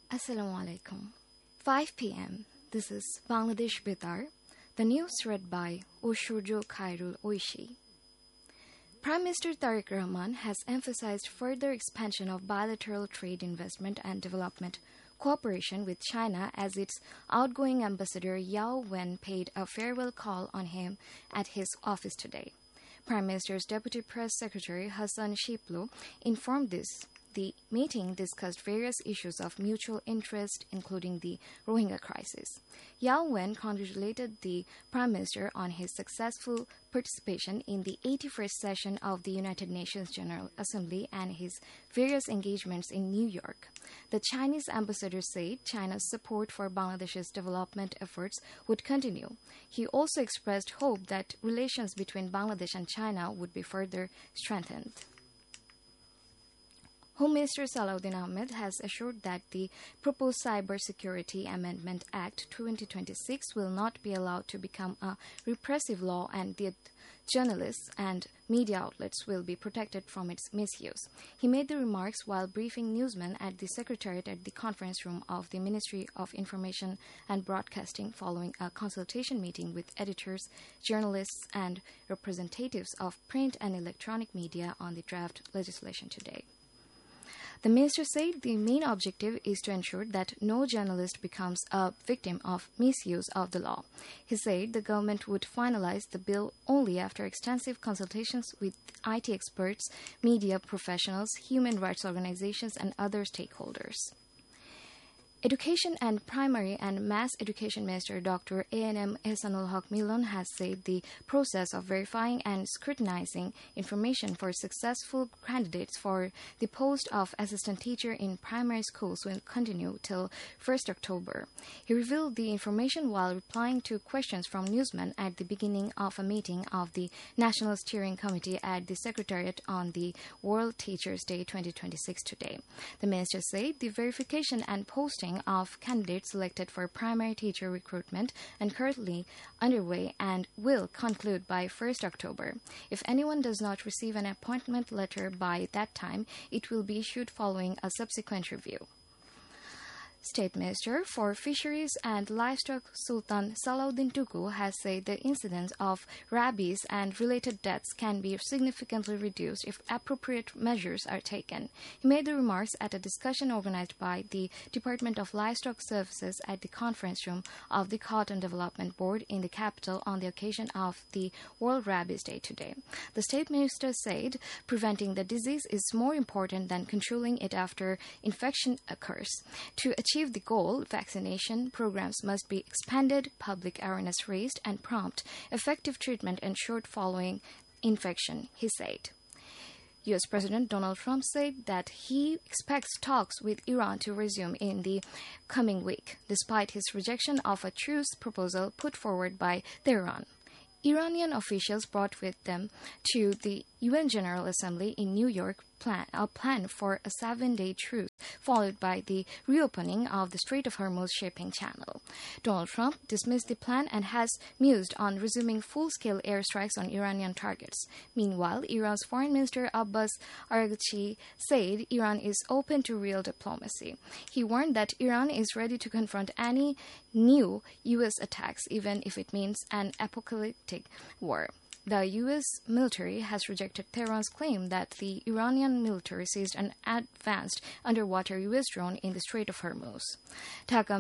Assalamu alaikum. 5 p.m. This is Bangladesh Betar. The news read by Oshurjo Khairul Oishi. Prime Minister Tariq Rahman has emphasized further expansion of bilateral trade, investment and development cooperation with China as its outgoing ambassador Yao Wen paid a farewell call on him at his office today. Prime Minister's Deputy Press Secretary Hassan Shiplu informed this. The meeting discussed various issues of mutual interest, including the Rohingya crisis. Yao Wen congratulated the Prime Minister on his successful participation in the 81st session of the United Nations General Assembly and his various engagements in New York. The Chinese ambassador said China's support for Bangladesh's development efforts would continue. He also expressed hope that relations between Bangladesh and China would be further strengthened. Home Minister Salahuddin Ahmed has assured that the proposed Cybersecurity Amendment Act 2026 will not be allowed to become a repressive law and that journalists and media outlets will be protected from its misuse. He made the remarks while briefing newsmen at the Secretariat at the conference room of the Ministry of Information and Broadcasting following a consultation meeting with editors, journalists, and representatives of print and electronic media on the draft legislation today. The minister said the main objective is to ensure that no journalist becomes a victim of misuse of the law. He said the government would finalize the bill only after extensive consultations with IT experts, media professionals, human rights organizations, and other stakeholders. Education and Primary and Mass Education Minister Dr. A.N.M. Ehsanul Haq Milon has said the process of verifying and scrutinizing information for successful candidates for the post of assistant teacher in primary schools will continue till 1st October. He revealed the information while replying to questions from newsmen at the beginning of a meeting of the National Steering Committee at the Secretariat on the World Teachers' Day 2026 today. The minister said the verification and posting of candidates selected for primary teacher recruitment and currently underway and will conclude by 1st October. If anyone does not receive an appointment letter by that time, it will be issued following a subsequent review. State Minister for Fisheries and Livestock Sultan Salahuddin Tuku has said the incidence of rabies and related deaths can be significantly reduced if appropriate measures are taken. He made the remarks at a discussion organized by the Department of Livestock Services at the conference room of the Cotton Development Board in the capital on the occasion of the World Rabies Day today. The State Minister said preventing the disease is more important than controlling it after infection occurs. To achieve the goal, vaccination programs must be expanded, public awareness raised, and prompt, effective treatment ensured following infection, he said. U.S. President Donald Trump said that he expects talks with Iran to resume in the coming week, despite his rejection of a truce proposal put forward by Tehran. Iranian officials brought with them to the UN General Assembly in New York a plan for a 7-day truce, followed by the reopening of the Strait of Hormuz shipping channel. Donald Trump dismissed the plan and has mused on resuming full-scale airstrikes on Iranian targets. Meanwhile, Iran's Foreign Minister Abbas Araghchi said Iran is open to real diplomacy. He warned that Iran is ready to confront any new U.S. attacks, even if it means an apocalyptic war. The U.S. military has rejected Tehran's claim that the Iranian military seized an advanced underwater U.S. drone in the Strait of Hormuz. Dhaka